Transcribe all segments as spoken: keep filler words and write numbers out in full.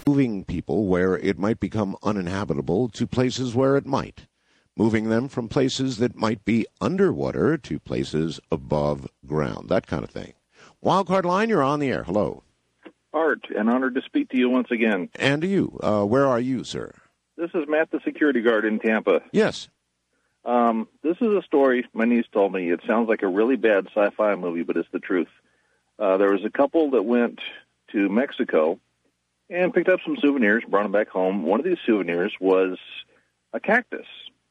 moving people where it might become uninhabitable to places where it might, moving them from places that might be underwater to places above ground, that kind of thing. Wildcard Line, you're on the air. Hello. Art, an honor to speak to you once again. And to you. Uh, where are you, sir? This is Matt, the security guard in Tampa. Yes. Um, this is a story my niece told me. It sounds like a really bad sci-fi movie, but it's the truth. Uh, there was a couple that went to Mexico and picked up some souvenirs, brought them back home. One of these souvenirs was a cactus.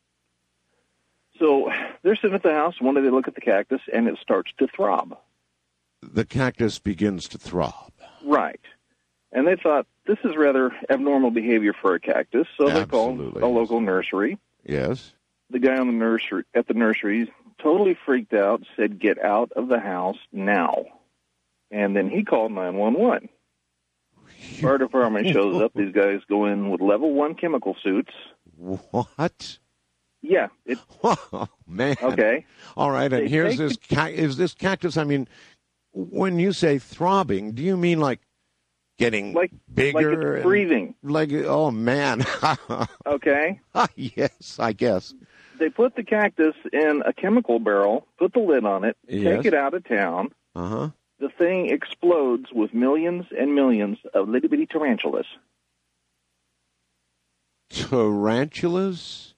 So they're sitting at the house. One day they look at the cactus, and it starts to throb. The cactus begins to throb. Right. And they thought, this is rather abnormal behavior for a cactus, so they Absolutely. called a local nursery. Yes. The guy on the nursery at the nursery totally freaked out, said, get out of the house now. And then he called nine one one. Fire department shows up. These guys go in with level one chemical suits. What? Yeah. It, oh, man. Okay. All right, and They here's take this, ca- is this cactus, I mean, when you say throbbing, do you mean like getting like bigger? Like it's and- breathing. Like, oh, man. Okay. Yes, I guess. They put the cactus in a chemical barrel, put the lid on it, Yes. take it out of town. Uh-huh. The thing explodes with millions and millions of little bitty tarantulas. Tarantulas?